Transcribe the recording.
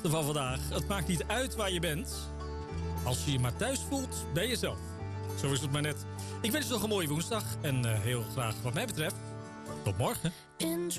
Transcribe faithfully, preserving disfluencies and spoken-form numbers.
van vandaag. Het maakt niet uit waar je bent. Als je je maar thuis voelt, ben jezelf. Zo is het maar net. Ik wens je nog een mooie woensdag. En uh, heel graag wat mij betreft, tot morgen.